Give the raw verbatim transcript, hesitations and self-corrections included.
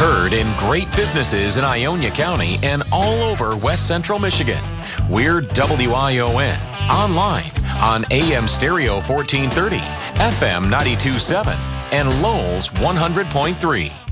Heard in great businesses in Ionia County and all over West Central Michigan. We're W I O N. Online on A M Stereo fourteen thirty, F M ninety-two point seven, and Lowell's one hundred point three.